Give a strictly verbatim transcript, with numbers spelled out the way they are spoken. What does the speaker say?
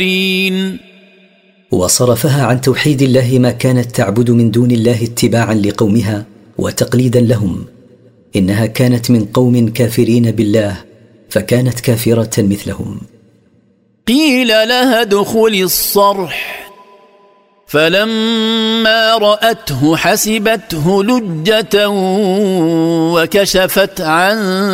وصرفها عن توحيد الله ما كانت تعبد من دون الله اتباعا لقومها وتقليدا لهم. إنها كانت من قوم كافرين بالله فكانت كافرة مثلهم. قيل لها ادخلي الصرح فلما رأته حسبته لجة وكشفت عن